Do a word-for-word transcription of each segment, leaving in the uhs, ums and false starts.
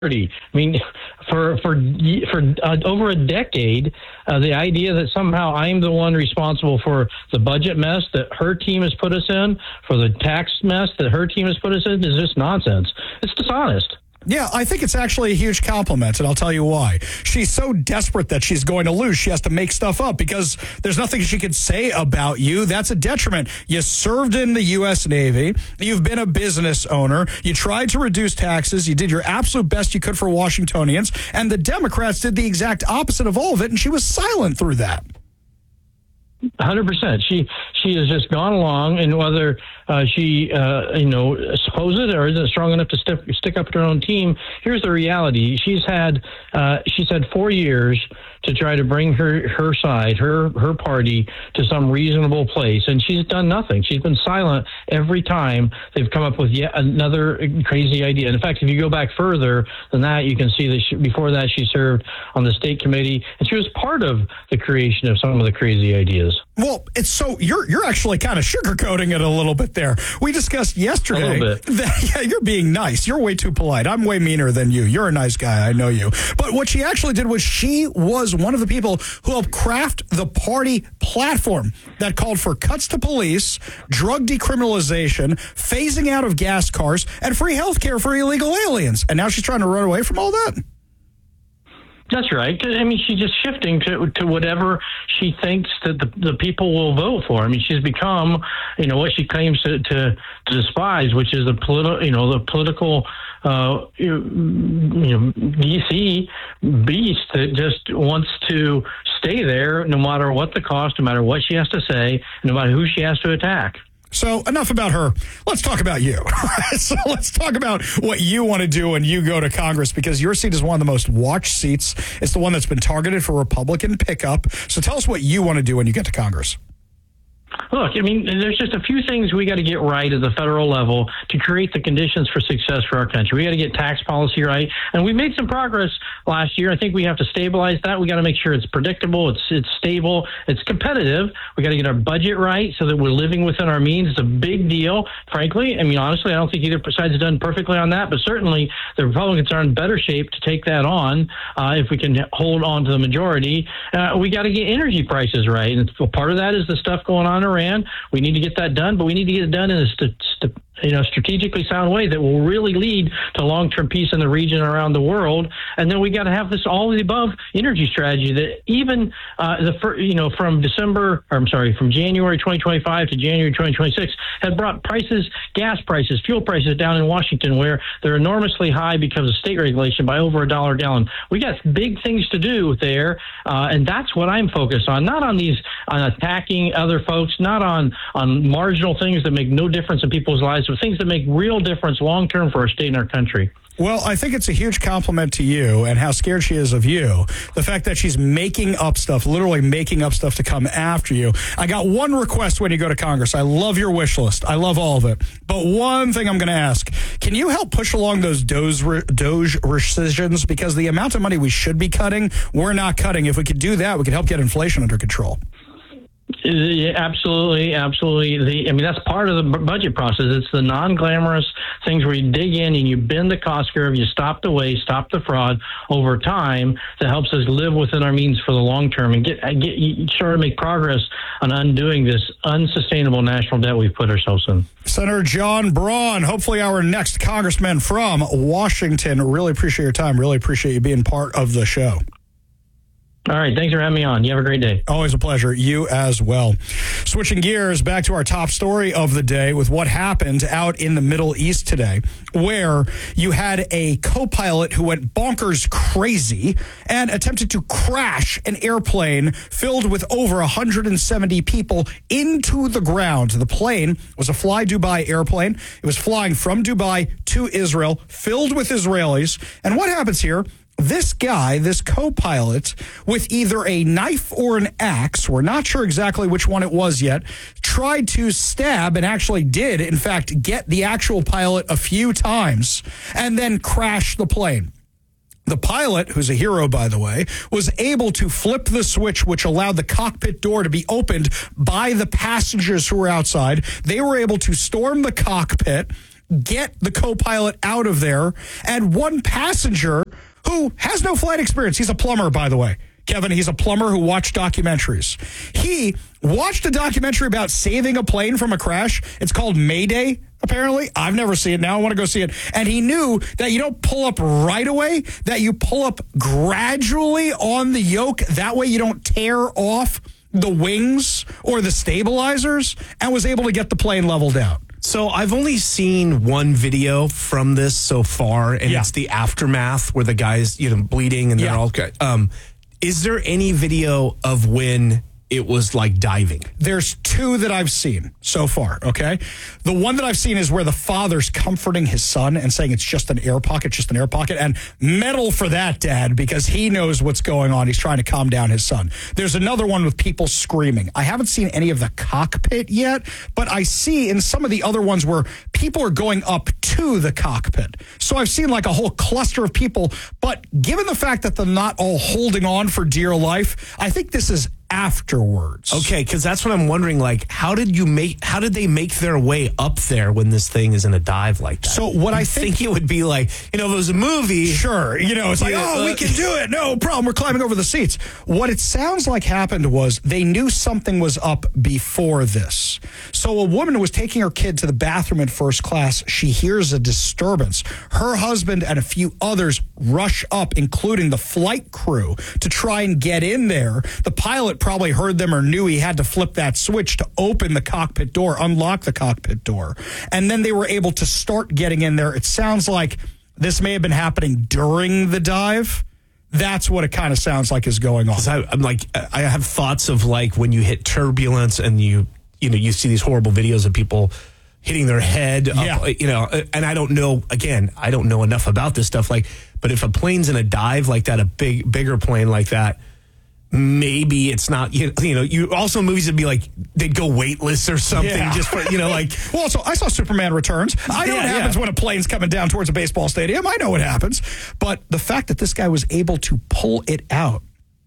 I mean, for for for uh, over a decade, uh, the idea that somehow I'm the one responsible for the budget mess that her team has put us in, for the tax mess that her team has put us in, is just nonsense. It's dishonest. Yeah, I think it's actually a huge compliment, and I'll tell you why. She's so desperate that she's going to lose. She has to make stuff up because there's nothing she could say about you. That's a detriment. You served in the U S Navy. You've been a business owner. You tried to reduce taxes. You did your absolute best you could for Washingtonians, and the Democrats did the exact opposite of all of it, and she was silent through that. one hundred percent. She she has just gone along, and whether uh, she uh, you know supposes it or isn't strong enough to stick stick up to her own team, here's the reality: she's had uh, she's had four years to try to bring her her side, her her party, to some reasonable place, and she's done nothing. She's been silent every time they've come up with yet another crazy idea. And in fact, if you go back further than that, you can see that she, before that she served on the state committee, and she was part of the creation of some of the crazy ideas. Well, it's so you're you're actually kind of sugarcoating it a little bit there. We discussed yesterday that yeah, you're being nice. You're way too polite. I'm way meaner than you. You're a nice guy. I know you. But what she actually did was she was one of the people who helped craft the party platform that called for cuts to police, drug decriminalization, phasing out of gas cars, and free health care for illegal aliens. And now she's trying to run away from all that? That's right. I mean, she's just shifting to to whatever she thinks that the, the people will vote for. I mean, she's become, you know, what she claims to, to, to despise, which is the political, you know, the political, uh, you know, D C beast that just wants to stay there no matter what the cost, no matter what she has to say, no matter who she has to attack. So enough about her. Let's talk about you. So let's talk about what you want to do when you go to Congress, because your seat is one of the most watched seats. It's the one that's been targeted for Republican pickup. So tell us what you want to do when you get to Congress. Look, I mean, there's just a few things we got to get right at the federal level to create the conditions for success for our country. We got to get tax policy right, and we made some progress last year. I think we have to stabilize that. We got to make sure it's predictable, it's it's stable, it's competitive. We got to get our budget right so that we're living within our means. It's a big deal, frankly. I mean, honestly, I don't think either side's done perfectly on that, but certainly the Republicans are in better shape to take that on uh, if we can hold on to the majority. Uh, we got to get energy prices right, and part of that is the stuff going on around. We need to get that done, but we need to get it done in a st- st- you know, strategically sound way that will really lead to long-term peace in the region and around the world. And then we got to have this all of the above energy strategy that even uh, the fir- you know from December, or I'm sorry, from January twenty twenty-five to January twenty twenty-six had brought prices, gas prices, fuel prices down in Washington, where they're enormously high because of state regulation by over a dollar a gallon. We got big things to do there, uh, and that's what I'm focused on. Not on these on attacking other folks, not on on marginal things that make no difference in people's lives, but things that make real difference long term for our state and our country. Well, I think it's a huge compliment to you and how scared she is of you. The fact that she's making up stuff, literally making up stuff to come after you. I got one request when you go to Congress. I love your wish list. I love all of it. But one thing I'm going to ask, can you help push along those Doge, Doge rescissions? Because the amount of money we should be cutting, we're not cutting. If we could do that, we could help get inflation under control. Yeah, absolutely, absolutely. The, I mean, that's part of the budget process. It's the non-glamorous things where you dig in and you bend the cost curve, you stop the waste, stop the fraud over time that helps us live within our means for the long term and get get you sort of make progress on undoing this unsustainable national debt we've put ourselves in. Senator John Braun, hopefully our next congressman from Washington. Really appreciate your time. Really appreciate you being part of the show. All right. Thanks for having me on. You have a great day. Always a pleasure. You as well. Switching gears back to our top story of the day with what happened out in the Middle East today, where you had a co-pilot who went bonkers crazy and attempted to crash an airplane filled with over one hundred seventy people into the ground. The plane was a Fly Dubai airplane. It was flying from Dubai to Israel, filled with Israelis. And what happens here? This guy, this co-pilot, with either a knife or an axe, we're not sure exactly which one it was yet, tried to stab and actually did, in fact, get the actual pilot a few times and then crash the plane. The pilot, who's a hero, by the way, was able to flip the switch, which allowed the cockpit door to be opened by the passengers who were outside. They were able to storm the cockpit, get the co-pilot out of there, and one passenger who has no flight experience. He's a plumber, by the way. Kevin, he's a plumber who watched documentaries. He watched a documentary about saving a plane from a crash. It's called Mayday, apparently. I've never seen it. Now I want to go see it. And he knew that you don't pull up right away, that you pull up gradually on the yoke. That way you don't tear off the wings or the stabilizers, and was able to get the plane leveled out. So I've only seen one video from this so far, and yeah. it's the aftermath where the guy's, you know, bleeding and they're yeah. all okay. Um, is there any video of when it was like diving? There's two that I've seen so far, okay? The one that I've seen is where the father's comforting his son and saying it's just an air pocket, just an air pocket. And medal for that, Dad, because he knows what's going on. He's trying to calm down his son. There's another one with people screaming. I haven't seen any of the cockpit yet, but I see in some of the other ones where people are going up to the cockpit. So I've seen like a whole cluster of people, but given the fact that they're not all holding on for dear life, I think this is afterwards. Okay, because that's what I'm wondering. Like, how did you make? How did they make their way up there when this thing is in a dive like that? So what You'd I think, think it would be like, you know, if it was a movie. Sure, you know, it's like, Yeah, oh, uh, we can do it. No problem. We're climbing over the seats. What it sounds like happened was they knew something was up before this. So a woman was taking her kid to the bathroom in first class. She hears a disturbance. Her husband and a few others rush up, including the flight crew, to try and get in there. The pilot probably heard them or knew he had to flip that switch to open the cockpit door, unlock the cockpit door. And then they were able to start getting in there. It sounds like this may have been happening during the dive. That's what it kind of sounds like is going on. I, I'm like, I have thoughts of like when you hit turbulence and you, you know, you see these horrible videos of people hitting their head up, yeah. you know, and I don't know, again, I don't know enough about this stuff. Like, but if a plane's in a dive like that, a big, bigger plane like that, maybe it's not, you, you know, you also movies would be like, they'd go weightless or something Yeah. just for, you know, like. Well, so I saw Superman Returns. I know Yeah, what happens yeah. when a plane's coming down towards a baseball stadium. I know what happens. But the fact that this guy was able to pull it out,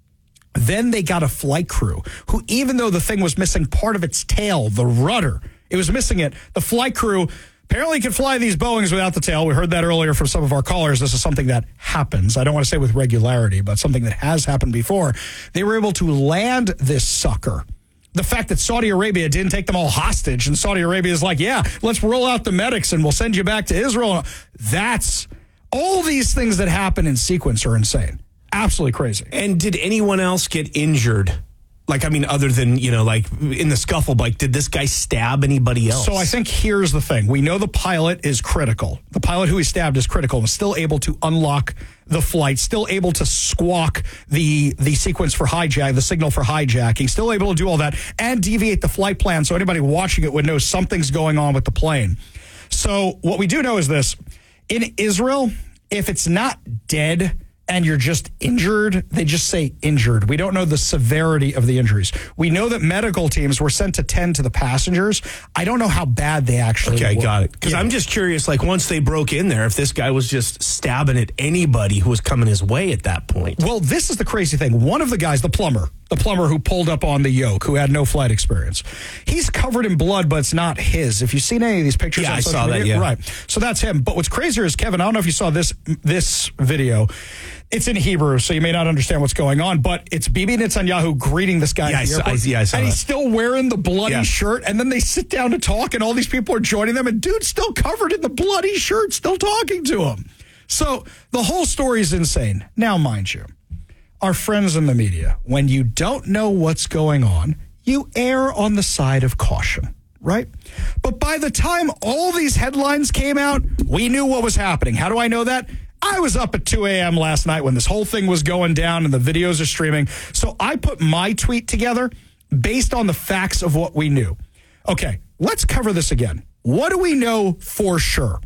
then they got a flight crew who, even though the thing was missing part of its tail, the rudder, it was missing it. The flight crew apparently can fly these Boeings without the tail. We heard that earlier from some of our callers. This is something that happens. I don't want to say with regularity, but something that has happened before. They were able to land this sucker. The fact that Saudi Arabia didn't take them all hostage, and Saudi Arabia is like, yeah, let's roll out the medics and we'll send you back to Israel. That's all these things that happen in sequence are insane. Absolutely crazy. And did anyone else get injured? Like, I mean, other than, you know, like in the scuffle, like, did this guy stab anybody else? So I think here's the thing. We know the pilot is critical. The pilot who he stabbed is critical and still able to unlock the flight, still able to squawk the, the sequence for hijack, the signal for hijacking, still able to do all that and deviate the flight plan so anybody watching it would know something's going on with the plane. So what we do know is this. In Israel, if it's not dead and you're just injured, they just say injured. We don't know the severity of the injuries. We know that medical teams were sent to tend to the passengers. I don't know how bad they actually Okay, were. got it. Because Yeah. I'm just curious, like, once they broke in there, if this guy was just stabbing at anybody who was coming his way at that point. Well, this is the crazy thing. One of the guys, the plumber, the plumber who pulled up on the yoke, who had no flight experience, he's covered in blood, but it's not his. If you've seen any of these pictures, Yeah, on I social saw that, media, yeah. right. So that's him. But what's crazier is, Kevin, I don't know if you saw this this video. It's in Hebrew, so you may not understand what's going on, but it's Bibi Netanyahu greeting this guy. Yeah, at I the saw- airport, I- yeah, I saw and he's that. still wearing the bloody Yeah. shirt, and then they sit down to talk, and all these people are joining them, and dude's still covered in the bloody shirt, still talking to him. So the whole story is insane. Now, mind you, our friends in the media, when you don't know what's going on, you err on the side of caution, right? But by the time all these headlines came out, we knew what was happening. How do I know that? I was up at two a.m. last night when this whole thing was going down and the videos are streaming. So I put my tweet together based on the facts of what we knew. Okay, let's cover this again. What do we know for sure?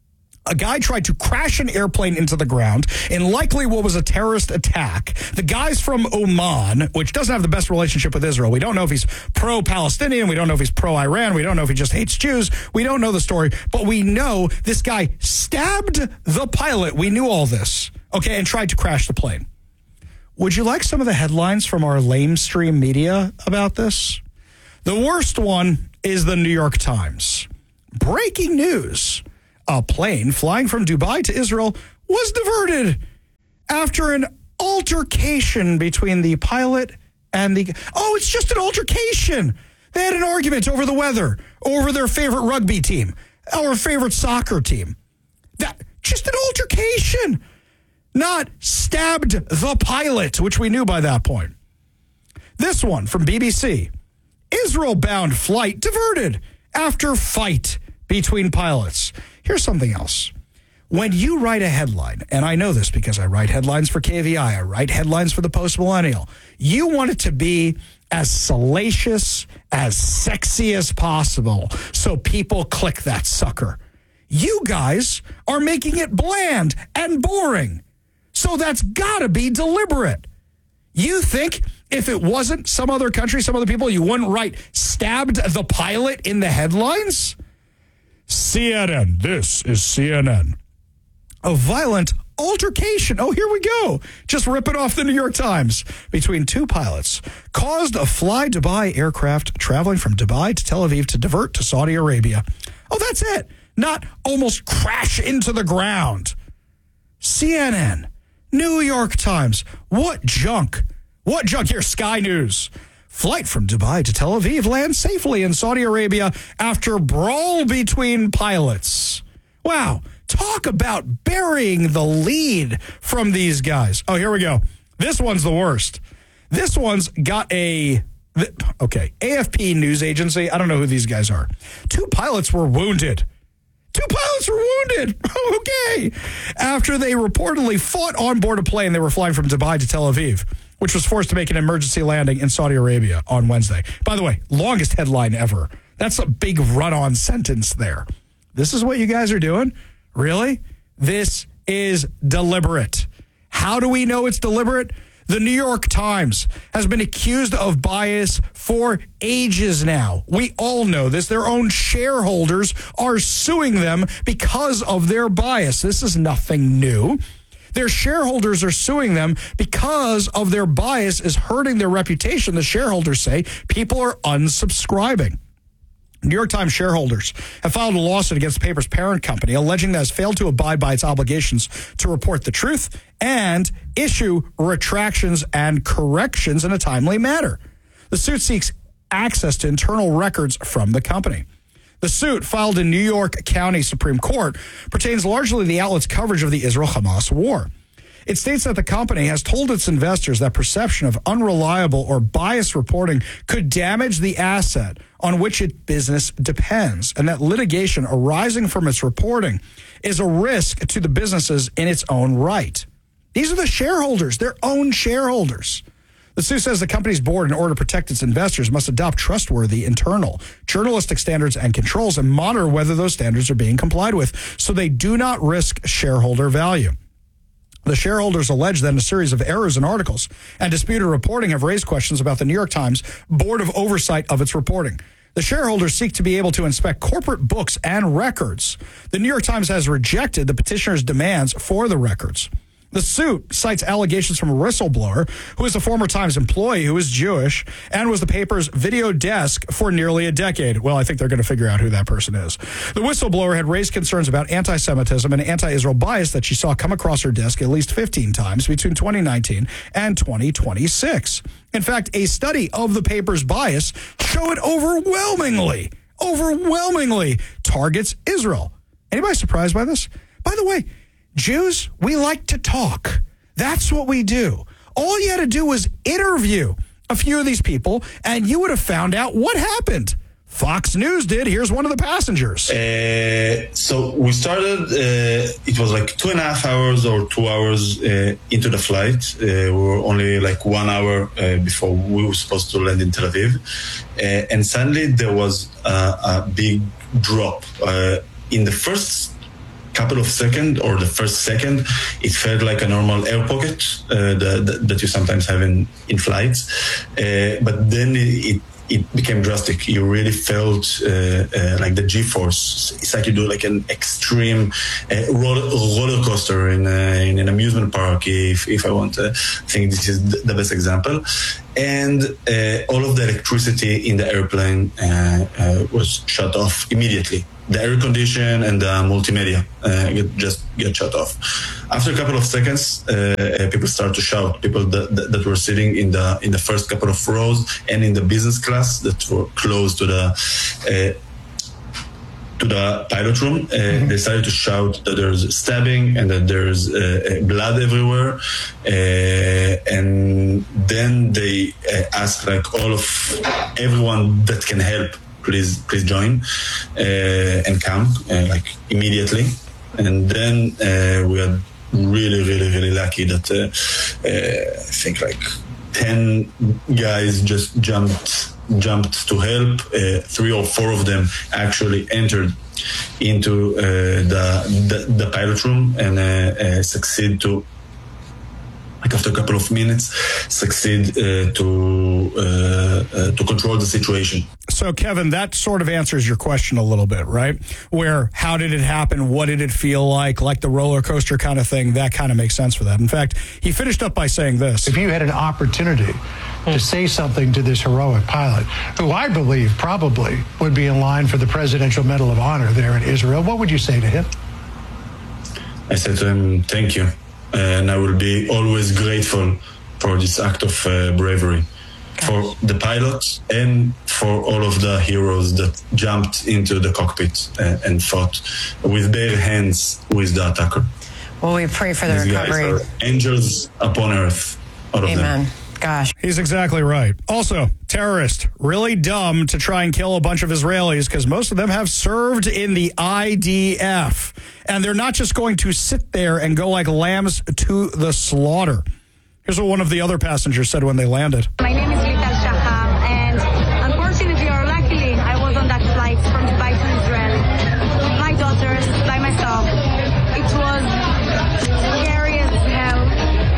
A guy tried to crash an airplane into the ground in likely what was a terrorist attack. The guy's from Oman, which doesn't have the best relationship with Israel. We don't know if he's pro-Palestinian. We don't know if he's pro-Iran. We don't know if he just hates Jews. We don't know the story. But we know this guy stabbed the pilot. We knew all this, okay, and tried to crash the plane. Would you like some of the headlines from our lamestream media about this? The worst one is the New York Times. Breaking news. A plane flying from Dubai to Israel was diverted after an altercation between the pilot and the... Oh, it's just an altercation. They had an argument over the weather, over their favorite rugby team, our favorite soccer team. That just an altercation, not stabbed the pilot, which we knew by that point. This one from B B C. Israel-bound flight diverted after fight between pilots. Here's something else. When you write a headline, and I know this because I write headlines for K V I, I write headlines for the Post Millennial, you want it to be as salacious, as sexy as possible, so people click that sucker. You guys are making it bland and boring, so that's got to be deliberate. You think if it wasn't some other country, some other people, you wouldn't write stabbed the pilot in the headlines? C N N. This is C N N. A violent altercation. Oh, here we go. Just ripping off the New York Times. Between two pilots caused a Fly Dubai aircraft traveling from Dubai to Tel Aviv to divert to Saudi Arabia. Oh, that's it. Not almost crash into the ground. C N N. New York Times. What junk. What junk here? Sky News. Flight from Dubai to Tel Aviv lands safely in Saudi Arabia after brawl between pilots. Wow. Talk about burying the lead from these guys. Oh, here we go. This one's the worst. This one's got a... Okay, A F P news agency. I don't know who these guys are. Two pilots were wounded. Two pilots were wounded. Okay. After they reportedly fought on board a plane they were flying from Dubai to Tel Aviv, which was forced to make an emergency landing in Saudi Arabia on Wednesday. By the way, longest headline ever. That's a big run-on sentence there. This is what you guys are doing? Really? This is deliberate. How do we know it's deliberate? The New York Times has been accused of bias for ages now. We all know this. Their own shareholders are suing them because of their bias. This is nothing new. Their shareholders are suing them because of their bias is hurting their reputation. The shareholders say people are unsubscribing. New York Times shareholders have filed a lawsuit against the paper's parent company, alleging that it has failed to abide by its obligations to report the truth and issue retractions and corrections in a timely manner. The suit seeks access to internal records from the company. The suit, filed in New York County Supreme Court, pertains largely to the outlet's coverage of the Israel-Hamas war. It states that the company has told its investors that perception of unreliable or biased reporting could damage the asset on which its business depends, and that litigation arising from its reporting is a risk to the businesses in its own right. These are the shareholders, their own shareholders. The suit says the company's board, in order to protect its investors, must adopt trustworthy internal journalistic standards and controls and monitor whether those standards are being complied with so they do not risk shareholder value. The shareholders allege that a series of errors in articles and disputed reporting have raised questions about the New York Times Board of Oversight of its reporting. The shareholders seek to be able to inspect corporate books and records. The New York Times has rejected the petitioner's demands for the records. The suit cites allegations from a whistleblower who is a former Times employee who is Jewish and was the paper's video desk for nearly a decade. Well, I think they're going to figure out who that person is. The whistleblower had raised concerns about anti-Semitism and anti-Israel bias that she saw come across her desk at least fifteen times between twenty nineteen and twenty twenty-six. In fact, a study of the paper's bias showed overwhelmingly, overwhelmingly targets Israel. Anybody surprised by this? By the way, Jews, we like to talk. That's what we do. All you had to do was interview a few of these people, and you would have found out what happened. Fox News did. Here's one of the passengers. Uh, so we started, uh, it was like two and a half hours or two hours uh, into the flight. Uh, we were only like one hour uh, before we were supposed to land in Tel Aviv. Uh, and suddenly there was uh, a big drop. Uh, in the first couple of seconds or the first second, it felt like a normal air pocket uh, that, that you sometimes have in, in flights. Uh, but then it, it became drastic. You really felt uh, uh, like the G-force. It's like you do like an extreme uh, roller, roller coaster in, uh, in an amusement park, if, if I want to. I think this is the best example. and uh, all of the electricity in the airplane uh, uh, was shut off immediately. The air condition and the multimedia uh, get, just get shut off. After a couple of seconds, uh, people start to shout. People that, that, that were sitting in the in the first couple of rows and in the business class that were close to the uh, to the pilot room, uh, mm-hmm. they started to shout that there's stabbing and that there's uh, blood everywhere. Uh, and then they uh, asked like all of everyone that can help, please, please join uh, and come uh, like immediately. And then uh, we are really, really, really lucky that uh, uh, I think like ten guys just jumped jumped to help. Uh, three or four of them actually entered into uh, the, the the pilot room and uh, uh, succeed to, like after a couple of minutes, succeed uh, to uh, uh, to control the situation. So, Kevin, that sort of answers your question a little bit, right? Where, how did it happen? What did it feel like? Like the roller coaster kind of thing. That kind of makes sense for that. In fact, he finished up by saying this. If you had an opportunity to say something to this heroic pilot, who I believe probably would be in line for the Presidential Medal of Honor there in Israel, what would you say to him? I said to him, thank you. And I will be always grateful for this act of uh, bravery. For the pilots and for all of the heroes that jumped into the cockpit uh, and fought with bare hands with the attacker. Well, we pray for the These recovery. Guys are angels upon earth, all of Amen. them. Gosh. He's exactly right. Also, terrorist, really dumb to try and kill a bunch of Israelis because most of them have served in the I D F. And they're not just going to sit there and go like lambs to the slaughter. Here's what one of the other passengers said when they landed. My name is Lital Shahar, and unfortunately or luckily, I was on that flight from Dubai to Israel with my daughters, by myself. It was scary as hell.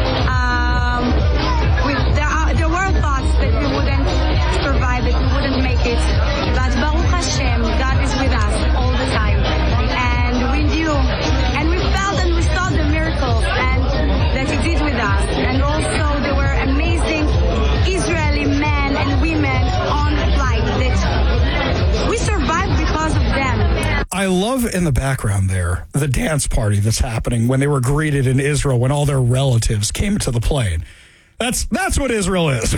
Um, with, there, are, there were thoughts that we wouldn't survive, that we wouldn't make it. But Baruch Hashem, God is with us all the time. And we knew, and we felt and we saw the miracles and that He did with us. And also there were amazing Israeli men and women on the flight that we survived because of them. I love in the background there the dance party that's happening when they were greeted in Israel when all their relatives came to the plane. That's that's what Israel is.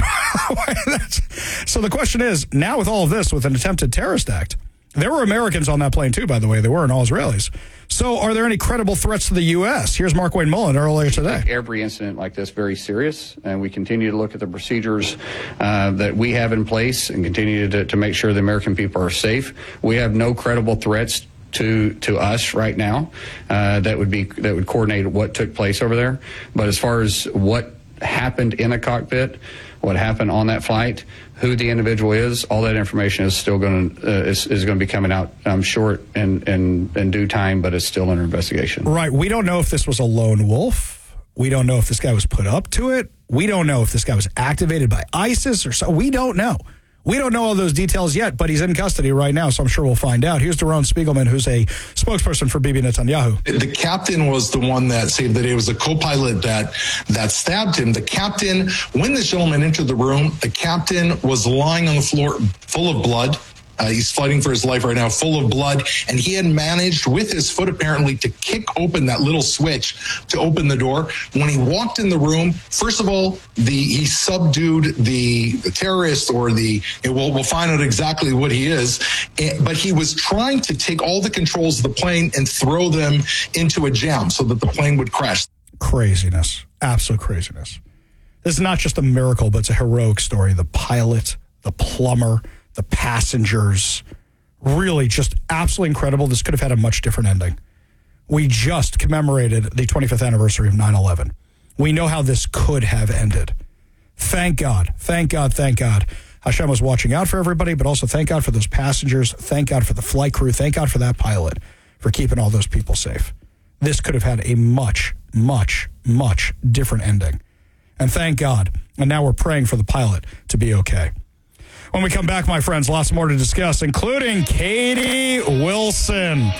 That's, so the question is, now with all of this, with an attempted terrorist act, there were Americans on that plane too, by the way. They weren't all Israelis. So are there any credible threats to the U S? Here's Mark Wayne Mullen earlier today. Every incident like this very serious, and we continue to look at the procedures uh, that we have in place and continue to, to make sure the American people are safe. We have no credible threats to to us right now uh, that would be that would coordinate what took place over there. But as far as what happened in a cockpit, what happened on that flight, who the individual is, all that information is still going to uh, is, is going to be coming out, I'm sure, in, in in due time, but it's still under investigation. Right. We don't know if this was a lone wolf. We don't know if this guy was put up to it. We don't know if this guy was activated by ISIS or so. We don't know. We don't know all those details yet, but he's in custody right now, so I'm sure we'll find out. Here's Doron Spiegelman, who's a spokesperson for Bibi Netanyahu. The captain was the one that saved the day. It was the co-pilot that that stabbed him. The captain, when this gentleman entered the room, the captain was lying on the floor full of blood. Uh, he's fighting for his life right now, full of blood. And he had managed, with his foot apparently, to kick open that little switch to open the door. When he walked in the room, first of all, the he subdued the, the terrorist or the, we'll, we'll find out exactly what he is. But he was trying to take all the controls of the plane and throw them into a jam so that the plane would crash. Craziness. Absolute craziness. This is not just a miracle, but it's a heroic story. The pilot, the plumber, the passengers, really just absolutely incredible. This could have had a much different ending. We just commemorated the twenty-fifth anniversary of nine eleven. We know how this could have ended. Thank God, thank God, thank God. Hashem was watching out for everybody, but also thank God for those passengers. Thank God for the flight crew. Thank God for that pilot for keeping all those people safe. This could have had a much, much, much different ending. And thank God. And now we're praying for the pilot to be okay. When we come back, my friends, lots more to discuss, including Katie Wilson.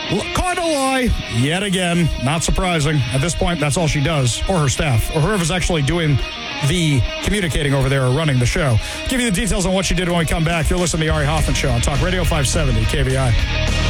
Caught a lie yet again. Not surprising. At this point, that's all she does, or her staff, or whoever's actually doing the communicating over there or running the show. Give you the details on what she did when we come back. You're listening to the Ari Hoffman Show on Talk Radio five seventy K V I.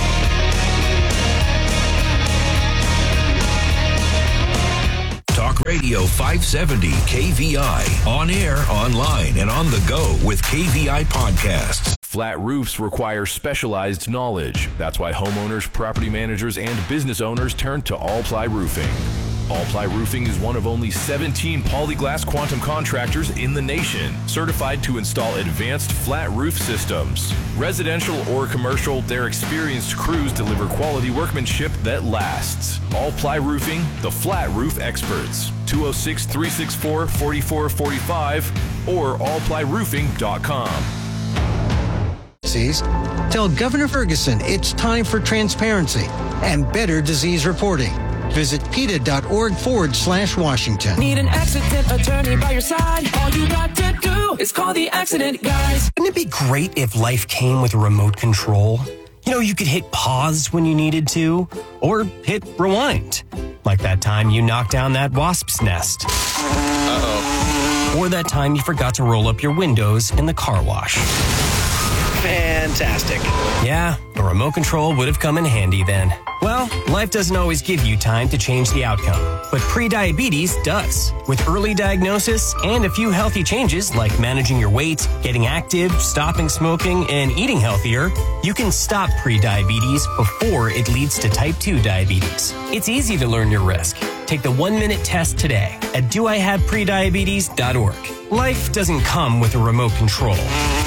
Radio five seventy K V I. On air, online, and on the go with K V I podcasts. Flat roofs require specialized knowledge. That's why homeowners, property managers, and business owners turn to All Ply Roofing. All Ply Roofing is one of only seventeen Polyglass Quantum contractors in the nation, certified to install advanced flat roof systems. Residential or commercial, their experienced crews deliver quality workmanship that lasts. All Ply Roofing, the flat roof experts. two oh six, three six four, four four four five or all ply roofing dot com. Tell Governor Ferguson it's time for transparency and better disease reporting. Visit PETA.org forward slash Washington. Need an accident attorney by your side? All you got to do is call the accident guys. Wouldn't it be great if life came with a remote control? You know, you could hit pause when you needed to, or hit rewind. Like that time you knocked down that wasp's nest. Uh-oh. Or that time you forgot to roll up your windows in the car wash. Fantastic. Yeah, a remote control would have come in handy then. Well, life doesn't always give you time to change the outcome, but prediabetes does. With early diagnosis and a few healthy changes like managing your weight, getting active, stopping smoking, and eating healthier, you can stop prediabetes before it leads to type two diabetes. It's easy to learn your risk. Take the one-minute test today at do I have prediabetes dot org. Life doesn't come with a remote control.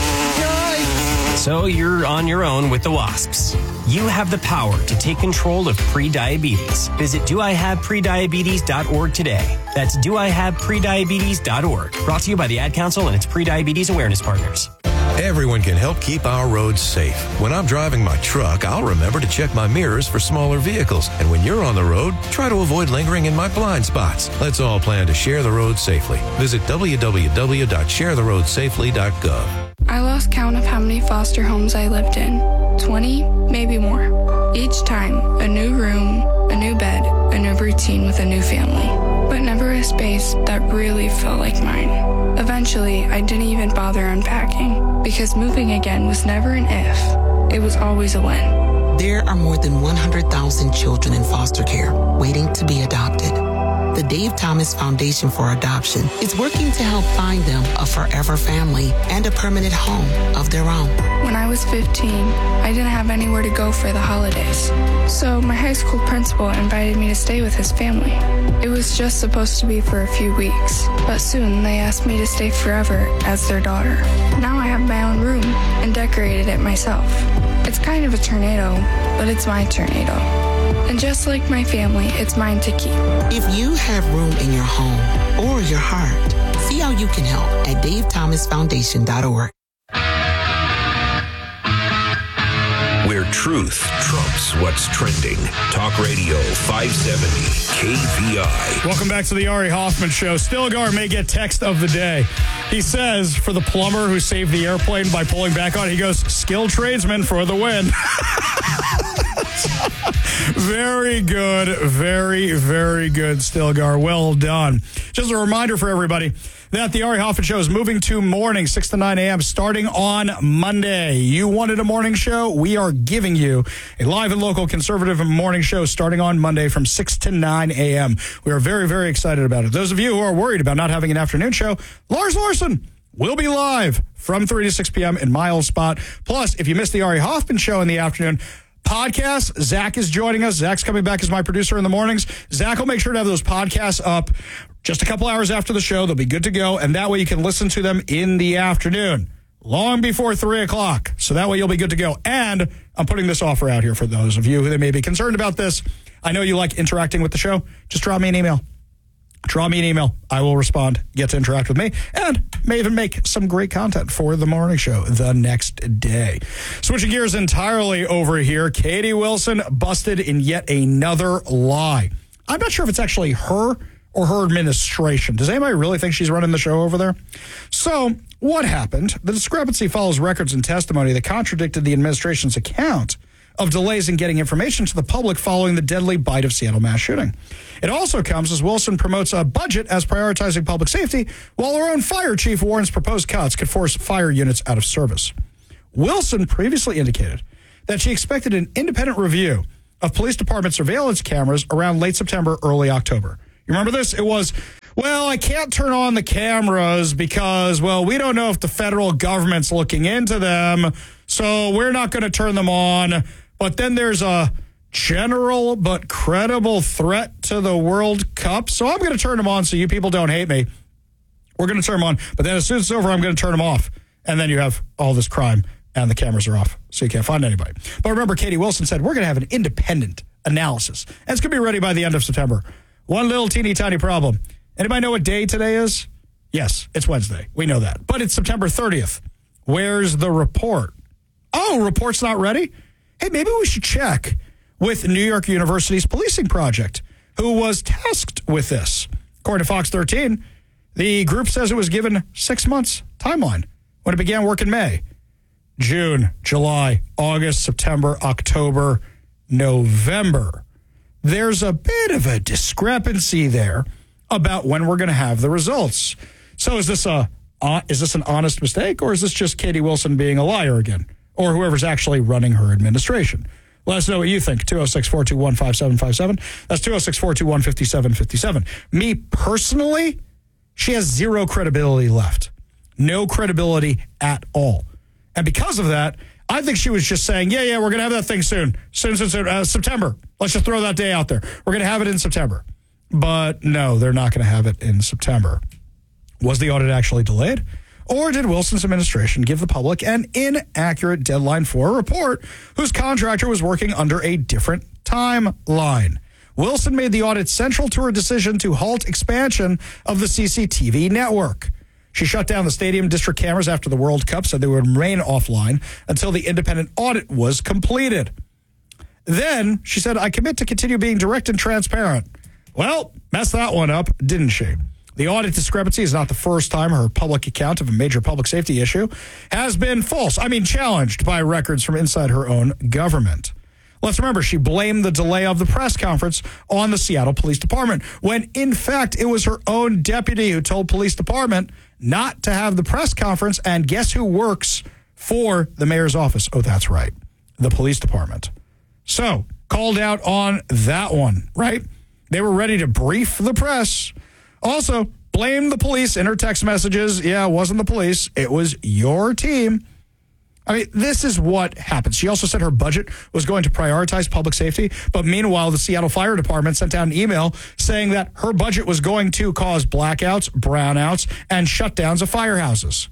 So you're on your own with the wasps. You have the power to take control of prediabetes. Visit do I have prediabetes dot org today. That's do I have prediabetes dot org. Brought to you by the Ad Council and its prediabetes awareness partners. Everyone can help keep our roads safe. When I'm driving my truck, I'll remember to check my mirrors for smaller vehicles. And when you're on the road, try to avoid lingering in my blind spots. Let's all plan to share the road safely. Visit w w w dot share the road safely dot gov. I lost count of how many foster homes I lived in. twenty, maybe more. Each time, a new room, a new bed, a new routine with a new family. But never a space that really felt like mine. Eventually, I didn't even bother unpacking, because moving again was never an if. It was always a when. There are more than one hundred thousand children in foster care waiting to be adopted. The Dave Thomas Foundation for Adoption is working to help find them a forever family and a permanent home of their own. When I was fifteen, I didn't have anywhere to go for the holidays. So my high school principal invited me to stay with his family. It was just supposed to be for a few weeks, but soon they asked me to stay forever as their daughter. Now I have my own room and decorated it myself. It's kind of a tornado, but it's my tornado. And just like my family, it's mine to keep. If you have room in your home or your heart, see how you can help at dave thomas foundation dot org. Where truth trumps what's trending. Talk Radio five seventy K V I. Welcome back to the Ari Hoffman Show. Stilgar may get text of the day. He says, for the plumber who saved the airplane by pulling back on, he goes, skilled tradesman for the win. Very good. Very, very good, Stilgar. Well done. Just a reminder for everybody that the Ari Hoffman Show is moving to morning, six to nine a.m., starting on Monday. You wanted a morning show? We are giving you a live and local conservative morning show starting on Monday from six to nine a.m. We are very, very excited about it. Those of you who are worried about not having an afternoon show, Lars Larson will be live from three to six p.m. in my old spot. Plus, if you missed the Ari Hoffman Show in the afternoon, podcast, Zach is joining us. Zach's coming back as my producer in the mornings. Zach will make sure to have those podcasts up just a couple hours after the show. They'll be good to go, and that way you can listen to them in the afternoon, long before three o'clock. So that way you'll be good to go. And I'm putting this offer out here for those of you who may be concerned about this. I know you like interacting with the show. Just drop me an email. Draw me an email. I will respond. Get to interact with me and may even make some great content for the morning show the next day. Switching gears entirely over here, Katie Wilson busted in yet another lie. I'm not sure if it's actually her or her administration. Does anybody really think she's running the show over there? So what happened? The discrepancy follows records and testimony that contradicted the administration's account of delays in getting information to the public following the deadly bite of Seattle mass shooting. It also comes as Wilson promotes a budget as prioritizing public safety, while her own fire chief warns proposed cuts could force fire units out of service. Wilson previously indicated that she expected an independent review of police department surveillance cameras around late September, early October. You remember this? It was, well, I can't turn on the cameras because, well, we don't know if the federal government's looking into them, so we're not going to turn them on. But then there's a general but credible threat to the World Cup, so I'm going to turn them on so you people don't hate me. We're going to turn them on, but then as soon as it's over, I'm going to turn them off. And then you have all this crime, and the cameras are off, so you can't find anybody. But remember, Katie Wilson said, we're going to have an independent analysis, and it's going to be ready by the end of September. One little teeny tiny problem. Anybody know what day today is? Yes, it's Wednesday. We know that. But it's September thirtieth. Where's the report? Oh, report's not ready? Hey, maybe we should check with New York University's policing project, who was tasked with this. According to Fox thirteen, the group says it was given six months timeline when it began work in May. June, July, August, September, October, November. There's a bit of a discrepancy there about when we're going to have the results. So is this a uh, is this an honest mistake, or is this just Katie Wilson being a liar again, or whoever's actually running her administration? Let us know what you think. two oh six, four two one, five seven five seven. That's two oh six, four two one, five seven five seven. Me personally, she has zero credibility left. No credibility at all. And because of that, I think she was just saying, yeah, yeah, we're going to have that thing soon. Soon, soon, soon. Uh, September. Let's just throw that day out there. We're going to have it in September. But no, they're not going to have it in September. Was the audit actually delayed? Or did Wilson's administration give the public an inaccurate deadline for a report whose contractor was working under a different timeline? Wilson made the audit central to her decision to halt expansion of the C C T V network. She shut down the stadium district cameras after the World Cup, so they would remain offline until the independent audit was completed. Then she said, I commit to continue being direct and transparent. Well, messed that one up, didn't she? The audit discrepancy is not the first time her public account of a major public safety issue has been false. I mean, challenged by records from inside her own government. Let's remember, she blamed the delay of the press conference on the Seattle Police Department, when in fact it was her own deputy who told police department not to have the press conference. And guess who works for the mayor's office? Oh, that's right, the police department. So, called out on that one, right? They were ready to brief the press. Also, blame the police in her text messages. Yeah, it wasn't the police. It was your team. I mean, this is what happens. She also said her budget was going to prioritize public safety, but meanwhile, the Seattle Fire Department sent out an email saying that her budget was going to cause blackouts, brownouts, and shutdowns of firehouses.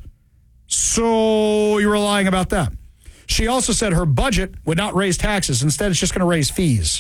So you were lying about that. She also said her budget would not raise taxes. Instead, it's just going to raise fees.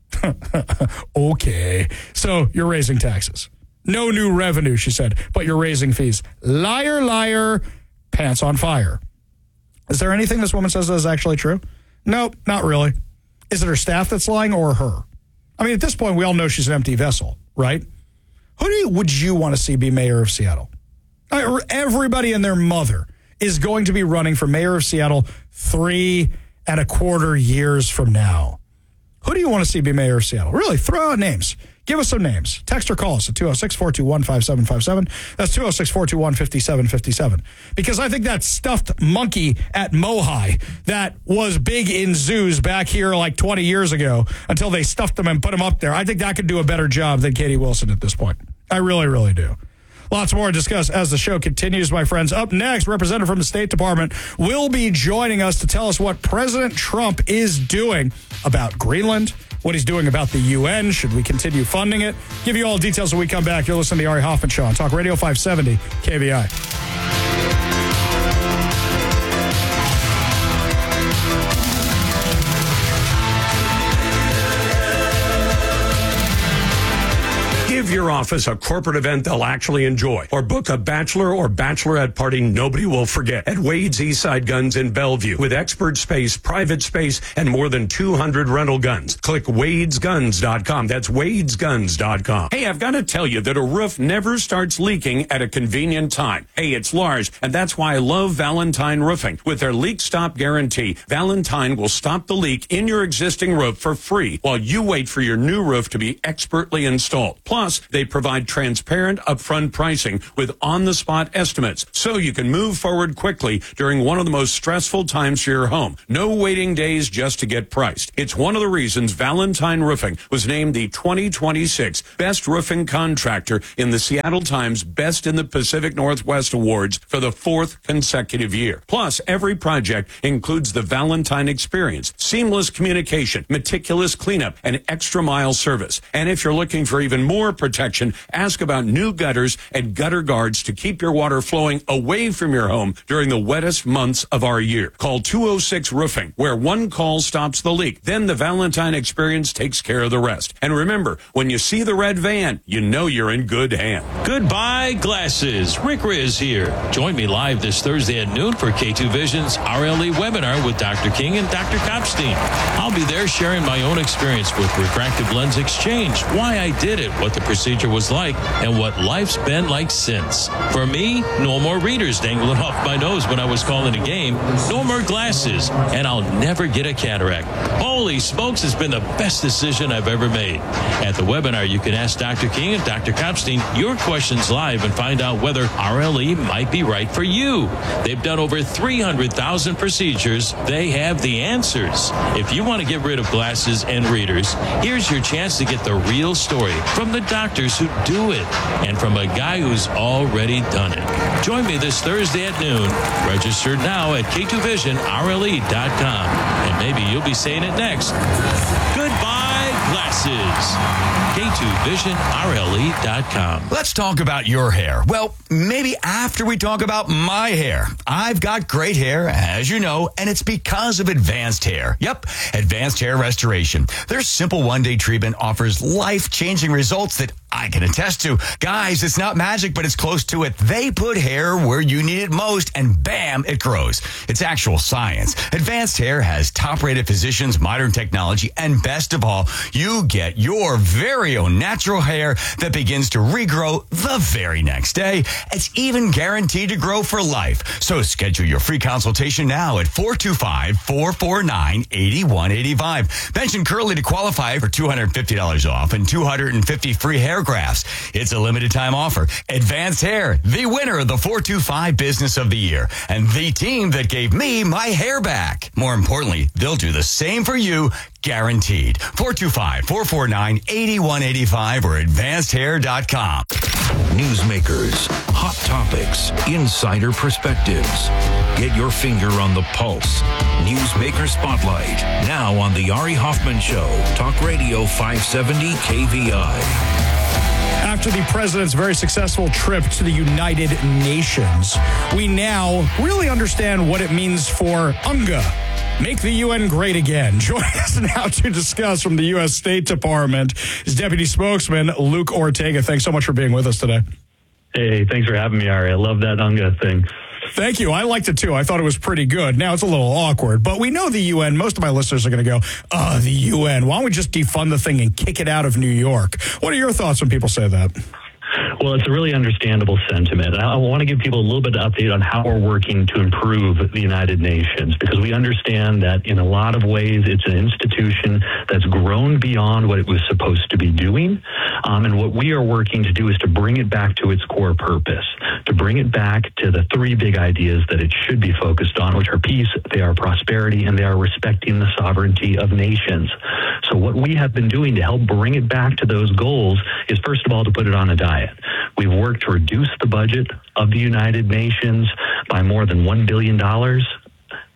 Okay, so you're raising taxes. No new revenue, she said, but you're raising fees. Liar, liar, pants on fire. Is there anything this woman says that is actually true? Nope, not really. Is it her staff that's lying or her? I mean, at this point, we all know she's an empty vessel, right? Who do you, would you want to see be mayor of Seattle? Everybody and their mother is going to be running for mayor of Seattle three and a quarter years from now. Who do you want to see be mayor of Seattle? Really, throw out names. Give us some names. Text or call us at two oh six, four two one, five seven five seven. That's two oh six, four two one, five seven five seven. Because I think that stuffed monkey at Mohi that was big in zoos back here like twenty years ago until they stuffed them and put them up there, I think that could do a better job than Katie Wilson at this point. I really, really do. Lots more to discuss as the show continues, my friends. Up next, representative from the State Department will be joining us to tell us what President Trump is doing about Greenland, what he's doing about the U N. Should we continue funding it? Give you all details when we come back. You're listening to the Ari Hoffman Show on Talk Radio five seventy K V I. Give Give your office a corporate event they'll actually enjoy, or book a bachelor or bachelorette party nobody will forget at Wade's Eastside Guns in Bellevue with expert space, private space, and more than two hundred rental guns. Click Wades Guns dot com. That's Wades Guns dot com. Hey, I've got to tell you that a roof never starts leaking at a convenient time. Hey, it's Lars, and that's why I love Valentine Roofing. With their leak stop guarantee, Valentine will stop the leak in your existing roof for free while you wait for your new roof to be expertly installed. Plus, they provide transparent upfront pricing with on-the-spot estimates so you can move forward quickly during one of the most stressful times for your home. No waiting days just to get priced. It's one of the reasons Valentine Roofing was named the twenty twenty-six Best Roofing Contractor in the Seattle Times Best in the Pacific Northwest Awards for the fourth consecutive year. Plus, every project includes the Valentine experience, seamless communication, meticulous cleanup, and extra mile service. And if you're looking for even more protection, ask about new gutters and gutter guards to keep your water flowing away from your home during the wettest months of our year. Call two oh six Roofing, where one call stops the leak. Then the Valentine experience takes care of the rest. And remember, when you see the red van, you know you're in good hands. Goodbye, glasses. Rick Riz here. Join me live this Thursday at noon for K two Vision's R L E webinar with Doctor King and Doctor Kopstein. I'll be there sharing my own experience with refractive lens exchange, why I did it, what the procedure was like, and what life's been like since. For me, no more readers dangling off my nose when I was calling a game, no more glasses, and I'll never get a cataract. Holy smokes, it's been the best decision I've ever made. At the webinar, you can ask Doctor King and Doctor Kopstein your questions live and find out whether R L E might be right for you. They've done over three hundred thousand procedures. They have the answers. If you want to get rid of glasses and readers, here's your chance to get the real story from the doctors who do it and from a guy who's already done it. Join me this Thursday at noon. Register now at K two Vision R L E dot com. And maybe you'll be saying it next. Goodbye, glasses. K two Vision R L E dot com. Let's talk about your hair. Well, maybe after we talk about my hair. I've got great hair, as you know, and it's because of Advanced Hair. Yep, Advanced Hair Restoration. Their simple one-day treatment offers life-changing results that I can attest to. Guys, it's not magic, but it's close to it. They put hair where you need it most, and bam, it grows. It's actual science. Advanced Hair has top-rated physicians, modern technology, and best of all, you get your very own natural hair that begins to regrow the very next day. It's even guaranteed to grow for life. So schedule your free consultation now at four two five, four four nine, eight one eight five. Mention Curly to qualify for two hundred fifty dollars off and two hundred fifty free hair grafts. It's a limited time offer. Advanced Hair, the winner of the four two five Business of the Year, and the team that gave me my hair back. More importantly, they'll do the same for you, guaranteed. four two five, four four nine, eight one eight five or advanced hair dot com. Newsmakers, hot topics, insider perspectives. Get your finger on the pulse. Newsmaker Spotlight, now on the Ari Hoffman Show, Talk Radio five seventy K V I. After the president's very successful trip to the United Nations, we now really understand what it means for UNGA. Make the U N great again. Joining us now to discuss from the U S State Department is Deputy Spokesman Luke Ortega. Thanks so much for being with us today. Hey, thanks for having me, Ari. I love that UNGA thing. Thank you. I liked it, too. I thought it was pretty good. Now, it's a little awkward, but we know the U N. Most of my listeners are going to go, oh, the U N. Why don't we just defund the thing and kick it out of New York? What are your thoughts when people say that? Well, it's a really understandable sentiment. I want to give people a little bit of update on how we're working to improve the United Nations, because we understand that in a lot of ways it's an institution that's grown beyond what it was supposed to be doing. Um, and what we are working to do is to bring it back to its core purpose, to bring it back to the three big ideas that it should be focused on, which are peace, they are prosperity, and they are respecting the sovereignty of nations. So what we have been doing to help bring it back to those goals is, first of all, to put it on a diet. We've worked to reduce the budget of the United Nations by more than one billion dollars.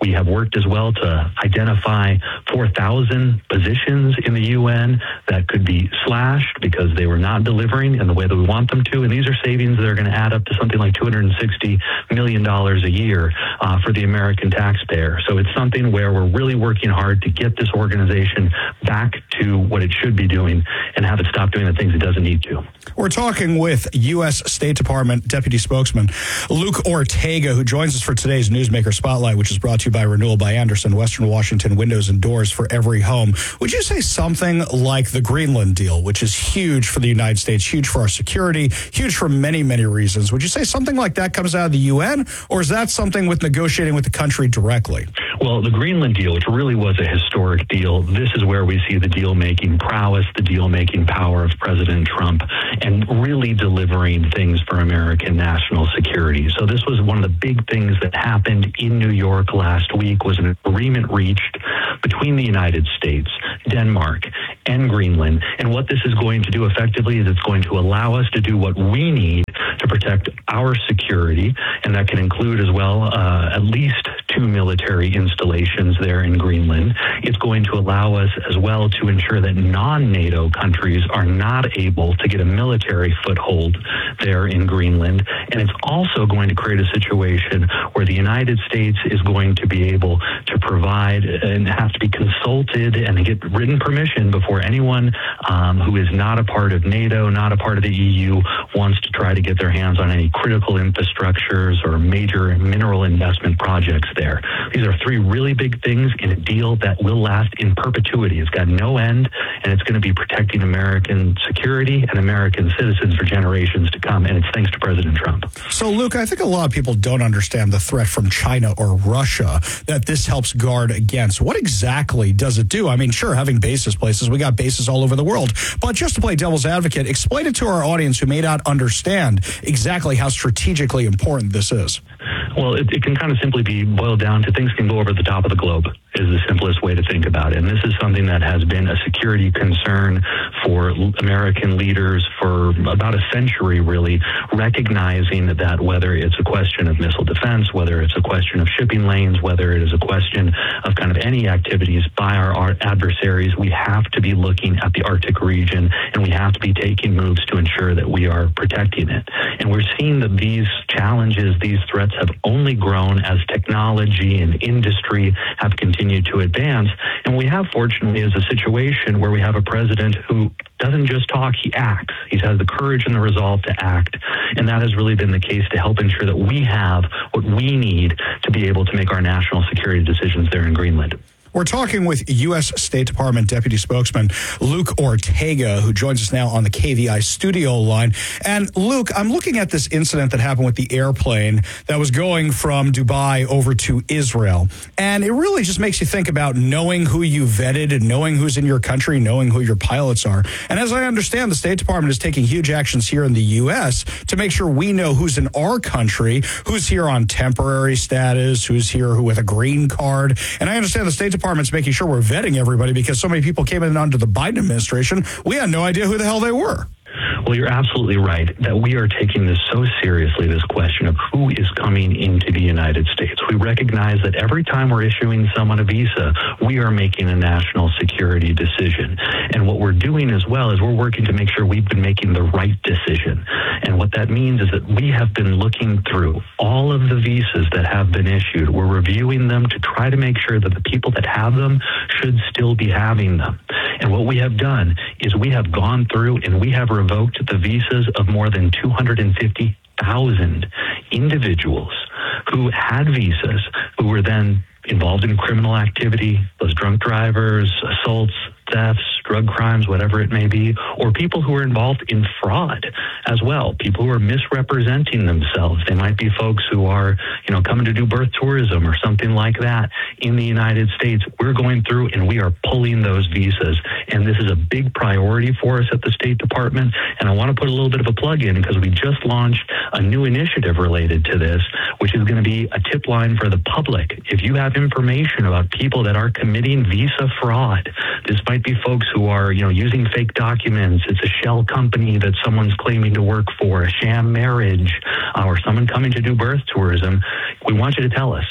We have worked as well to identify four thousand positions in the U N that could be slashed because they were not delivering in the way that we want them to. And these are savings that are going to add up to something like two hundred sixty million dollars a year uh, for the American taxpayer. So it's something where we're really working hard to get this organization back to what it should be doing and have it stop doing the things it doesn't need to. We're talking with U S State Department Deputy Spokesman Luke Ortega, who joins us for today's Newsmaker Spotlight, which is brought to you by Renewal by Andersen, Western Washington Windows and Doors for every home. Would you say something like the Greenland deal, which is huge for the United States, huge for our security, huge for many, many reasons? Would you say something like that comes out of the U N, or is that something with negotiating with the country directly? Well, the Greenland deal, which really was a historic deal, this is where we see the deal-making prowess, the deal-making power of President Trump, and really delivering things for American national security. So this was one of the big things that happened in New York last week, was an agreement reached between the United States, Denmark, and Greenland. And what this is going to do effectively is it's going to allow us to do what we need to protect our security, and that can include as well uh, at least two military installations there in Greenland. It's going to allow us as well to ensure that non-NATO countries are not able to get a military foothold there in Greenland. And it's also going to create a situation where the United States is going to be able to provide and have to be consulted and get written permission before anyone um, who is not a part of NATO, not a part of the E U, wants to try to get their hands on any critical infrastructures or major mineral investment projects there. These are three really big things in a deal that will last in perpetuity. It's got no end, and it's going to be protecting American security and American citizens for generations to come, and it's thanks to President Trump. So, Luke, I think a lot of people don't understand the threat from China or Russia that this helps guard against. What exactly does it do? I mean, sure, having bases places, we got bases all over the world, but just to play devil's advocate, explain it to our audience who may not understand exactly how strategically important this is. Well, it, it can kind of simply be boiled down to things can go over the top of the globe is the simplest way to think about it. And this is something that has been a security concern for American leaders for about a century, really, recognizing that whether it's a question of missile defense, whether it's a question of shipping lanes, whether it is a question of kind of any activities by our, our adversaries, we have to be looking at the Arctic region, and we have to be taking moves to ensure that we are protecting it. And we're seeing that these challenges, these threats have only grown as technology and industry have continued to advance. And we have, fortunately, is a situation where we have a president who doesn't just talk, he acts. He has the courage and the resolve to act. And that has really been the case to help ensure that we have what we need to be able to make our national security decisions there in Greenland. We're talking with U S State Department Deputy Spokesman Luke Ortega, who joins us now on the K V I studio line. And Luke, I'm looking at this incident that happened with the airplane that was going from Dubai over to Israel. And it really just makes you think about knowing who you vetted and knowing who's in your country, knowing who your pilots are. And as I understand, the State Department is taking huge actions here in the U S to make sure we know who's in our country, who's here on temporary status, who's here with a green card. And I understand the State Department Department's making sure we're vetting everybody because so many people came in under the Biden administration. We had no idea who the hell they were. Well, you're absolutely right that we are taking this so seriously, this question of who is coming into the United States. We recognize that every time we're issuing someone a visa, we are making a national security decision. And what we're doing as well is we're working to make sure we've been making the right decision. And what that means is that we have been looking through all of the visas that have been issued. We're reviewing them to try to make sure that the people that have them should still be having them. And what we have done is we have gone through and we have revoked the visas of more than two hundred fifty thousand individuals who had visas, who were then involved in criminal activity, those drunk drivers, assaults, thefts, drug crimes, whatever it may be, or people who are involved in fraud as well, people who are misrepresenting themselves. They might be folks who are, you know, coming to do birth tourism or something like that in the United States. We're going through and we are pulling those visas. And this is a big priority for us at the State Department. And I want to put a little bit of a plug in because we just launched a new initiative related to this, which is going to be a tip line for the public. If you have information about people that are committing visa fraud, this might be folks who are, you know, using fake documents. It's a shell company that someone's claiming to work for, a sham marriage, uh, or someone coming to do birth tourism. We want you to tell us.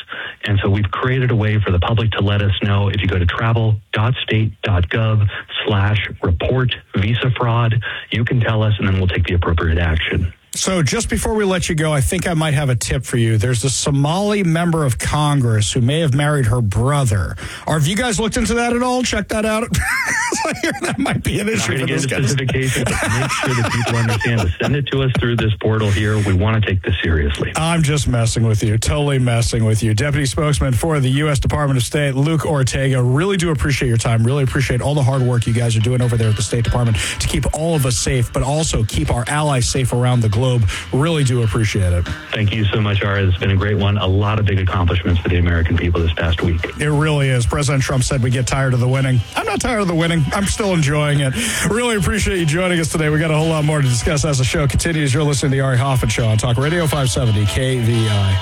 And so we've created a way for the public to let us know. If you go to travel.state.gov slash report visa fraud, you can tell us, and then we'll take the appropriate action. So just before we let you go, I think I might have a tip for you. There's a Somali member of Congress who may have married her brother. Or have you guys looked into that at all? Check that out. I hear that might be an issue for this guy. Specifications, but make sure that people understand to send it to us through this portal here. We want to take this seriously. I'm just messing with you. Totally messing with you. Deputy Spokesman for the U S Department of State, Luke Ortega. Really do appreciate your time. Really appreciate all the hard work you guys are doing over there at the State Department to keep all of us safe, but also keep our allies safe around the globe. Really do appreciate it. Thank you so much, Ara. It's been a great one. A lot of big accomplishments for the American people this past week. It really is. President Trump said we get tired of the winning. I'm not tired of the winning. I'm still enjoying it. Really appreciate you joining us today. We got a whole lot more to discuss as the show continues. You're listening to the Ari Hoffman Show on Talk Radio five seventy K V I.